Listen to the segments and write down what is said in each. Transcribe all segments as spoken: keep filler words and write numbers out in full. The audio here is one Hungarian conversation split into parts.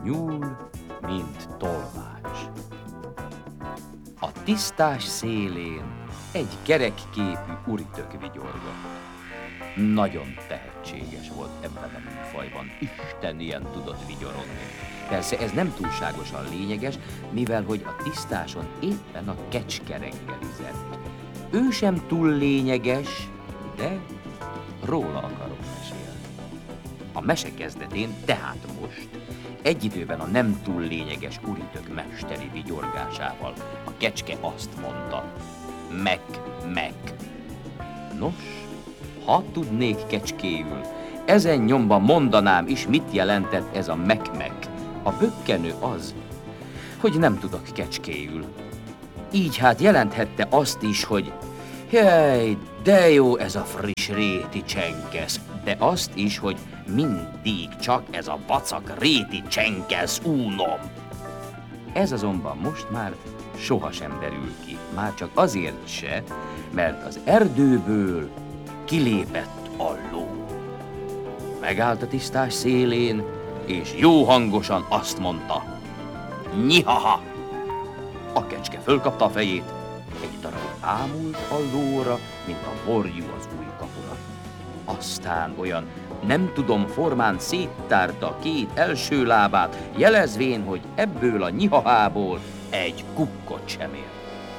nyúl, mint tolmács. A tisztás szélén egy kerekképű uritök vigyorgott. Nagyon tehetséges volt ebben a műfajban, Isten ilyen tudott vigyorogni. Persze ez nem túlságosan lényeges, mivel hogy a tisztáson éppen a kecske reggelizett. Ő sem túl lényeges, de róla akarok mesélni. A mese kezdetén, tehát most, egy időben a nem túl lényeges uritök mesteri vigyorgásával a kecske azt mondta: meg, meg. Nos, ha tudnék kecskéül, ezen nyomban mondanám is, mit jelentett ez a meg-meg. A bökkenő az, hogy nem tudok kecskéül. Így hát jelenthette azt is, hogy jaj, de jó ez a friss réti csenkesz, de azt is, hogy mindig csak ez a vacak réti csenkesz únom. Ez azonban most már sohasem derül ki, már csak azért se, mert az erdőből kilépett a ló. Megállt a tisztás szélén, és jó hangosan azt mondta: nyihaha! A kecske fölkapta a fejét, egy darabig ámult a lóra, mint a borjú az új kapura. Aztán olyan nem tudom formán széttárta a két első lábát, jelezvén, hogy ebből a nyihahából egy kukkot sem ért.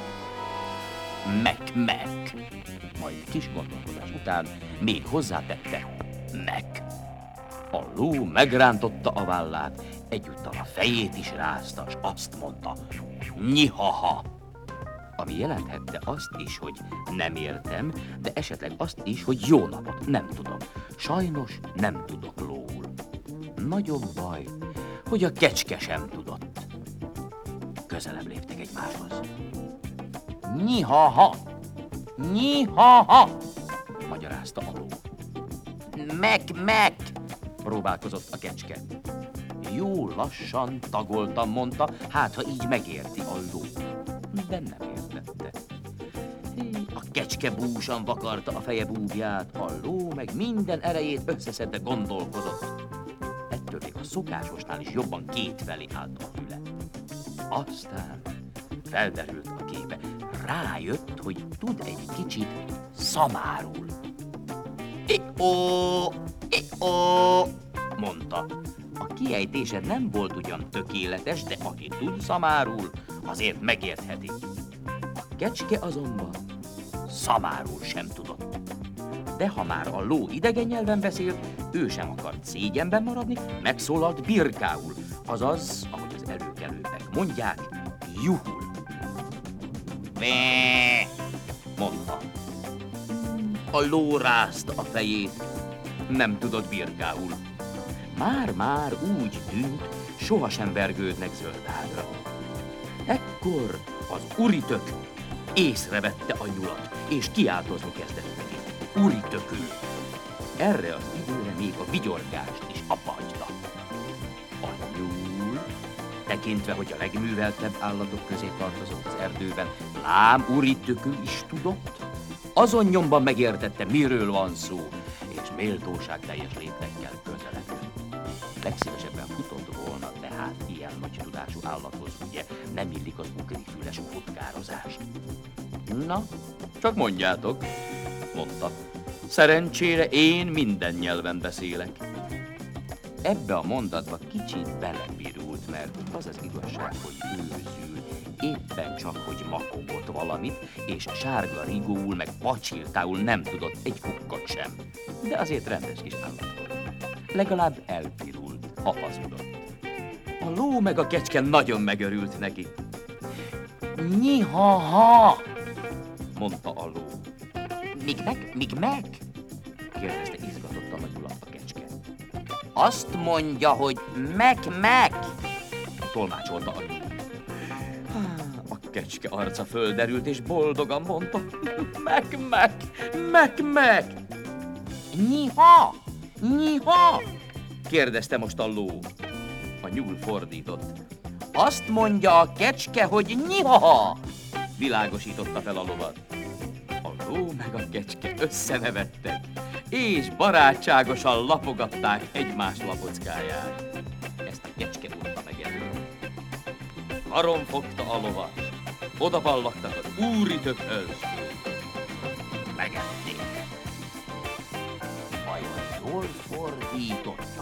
Meg-meg! Majd kis gondolkodás után még hozzátette: meg! A ló megrántotta a vállát, egyúttal a fejét is rázta, s azt mondta: nyihaha! Ami jelenthette azt is, hogy nem értem, de esetleg azt is, hogy jó napot, nem tudom. Sajnos nem tudok lóul. Nagyobb baj, hogy a kecske sem tudott. Közelebb léptek egymáshoz. Nyihaha! Nyihaha! Magyarázta a ló. Meg-meg! Próbálkozott a kecske. Jó lassan tagoltam, mondta, hát ha így megérti a ló. De nem értette. A kecske búsan vakarta a feje búbját, a ló meg minden erejét összeszedve gondolkozott. Ettől még a szokásosnál is jobban kétfelé állt a füle. Aztán felderült a képe. Rájött, hogy tud egy kicsit szamárul. I-ó, i-ó, mondta. A kiejtése nem volt ugyan tökéletes, de aki tud szamárul, azért megértheti. A kecske azonban szamárul sem tudott. De ha már a ló idegen nyelven beszélt, ő sem akart szégyenben maradni, megszólalt birkául, azaz, ahogy az előkelőbbek mondják, juhul. Bé, mondta. A ló rázta a fejét, nem tudott birkául. Már-már úgy tűnt, sohasem vergődnek zöld ágra. Ekkor az uritök észrevette a nyulat, és kiáltozni kezdett neki. Uritökül. Erre az időre még a vigyorgást is abbahagyta. A nyúl, tekintve, hogy a legműveltebb állatok közé tartozott az erdőben, lám uritökül is tudott, azon nyomban megértette, miről van szó, és méltóság teljes léptekkel közelebb jött. Legszívesebben futott volna, tehát ilyen nagy tudású állathoz ugye nem illik az ugrifüles futkározás. Na, csak mondjátok, mondta. Szerencsére én minden nyelven beszélek. Ebbe a mondatba kicsit belepirult, mert az az igazság, hogy őzül, éppen csak, hogy makogott valamit, és sárga rigóul, meg pacsiltául nem tudott egy kukkot sem. De azért rendes kis állat volt. Legalább elpirult, ha hazudott. A ló meg a kecske nagyon megörült neki. Nyihaha! Mondta a ló. Míg meg, míg meg? Kérdezte izgatottan a nyulat a kecske. Azt mondja, hogy meg-meg! Tolmácsolta a ló. A kecske arca földerült, és boldogan mondta. Meg-meg! Meg-meg! Nyiha! Nyiha! Kérdezte most a ló. A nyúl fordított. Azt mondja a kecske, hogy nyiha! Világosította fel a lovat. A ló meg a kecske összenevettek, és barátságosan lapogatták egymás lapockáját. Ezt a kecske mondta. karon fogta a lovat. Oda ballagtak az úri tökhöz. Megették. Vajon jól fordította